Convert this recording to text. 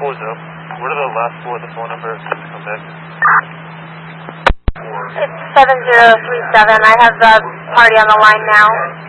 What are the last four of the phone numbers? Come back. It's 7037. I have the party on the line now.